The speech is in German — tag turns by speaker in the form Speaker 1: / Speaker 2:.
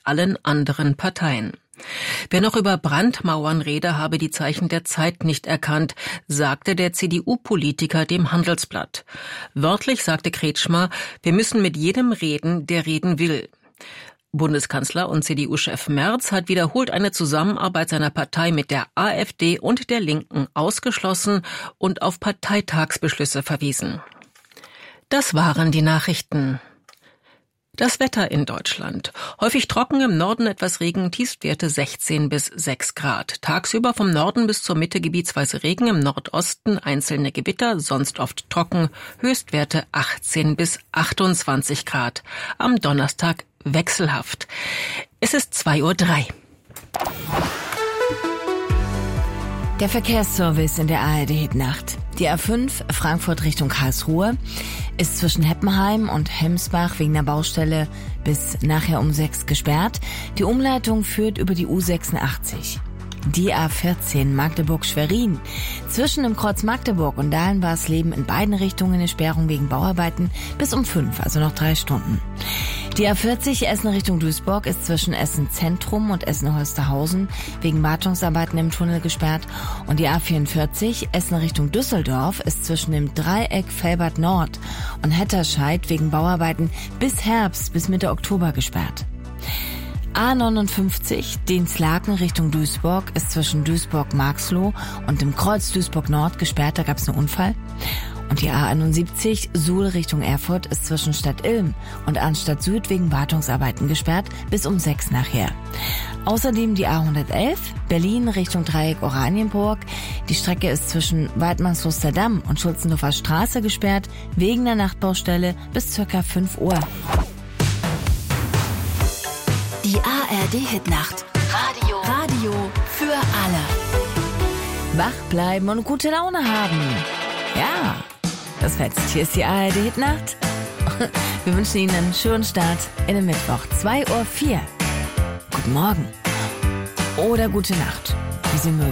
Speaker 1: allen anderen Parteien. Wer noch über Brandmauern rede, habe die Zeichen der Zeit nicht erkannt, sagte der CDU-Politiker dem Handelsblatt. Wörtlich sagte Kretschmer, wir müssen mit jedem reden, der reden will. Bundeskanzler und CDU-Chef Merz hat wiederholt eine Zusammenarbeit seiner Partei mit der AfD und der Linken ausgeschlossen und auf Parteitagsbeschlüsse verwiesen. Das waren die Nachrichten. Das Wetter in Deutschland. Häufig trocken, im Norden etwas Regen, Tiefstwerte 16 bis 6 Grad. Tagsüber vom Norden bis zur Mitte gebietsweise Regen, im Nordosten einzelne Gewitter, sonst oft trocken, Höchstwerte 18 bis 28 Grad. Am Donnerstag wechselhaft. Es ist 2:03 Uhr.
Speaker 2: Der Verkehrsservice in der ARD-Hitnacht. Die A5 Frankfurt Richtung Karlsruhe ist zwischen Heppenheim und Hemsbach wegen der Baustelle bis nachher um 6 gesperrt. Die Umleitung führt über die U86. Die A14 Magdeburg-Schwerin. Zwischen dem Kreuz Magdeburg und Dahlenbarsleben in beiden Richtungen eine Sperrung wegen Bauarbeiten bis um 5, also noch 3 Stunden. Die A40 Essen Richtung Duisburg ist zwischen Essen Zentrum und Essen-Holsterhausen wegen Wartungsarbeiten im Tunnel gesperrt. Und die A44 Essen Richtung Düsseldorf ist zwischen dem Dreieck Velbert Nord und Hetterscheid wegen Bauarbeiten bis Herbst, bis Mitte Oktober gesperrt. A59 Dinslaken Richtung Duisburg ist zwischen Duisburg-Marxloh und dem Kreuz Duisburg-Nord gesperrt, da gab es einen Unfall. Und die A71 Suhl Richtung Erfurt ist zwischen Stadt Ilm und Arnstadt Süd wegen Wartungsarbeiten gesperrt bis um 6 nachher. Außerdem die A111 Berlin Richtung Dreieck Oranienburg. Die Strecke ist zwischen Weidmannsluster Damm und Schulzendorfer Straße gesperrt wegen der Nachtbaustelle bis ca. 5 Uhr.
Speaker 3: Die ARD-Hitnacht. Radio für alle.
Speaker 2: Wach bleiben und gute Laune haben. Ja, das fetzt. Hier ist die ARD-Hitnacht. Wir wünschen Ihnen einen schönen Start in den Mittwoch, 2:04 Uhr. Guten Morgen oder gute Nacht, wie Sie mögen.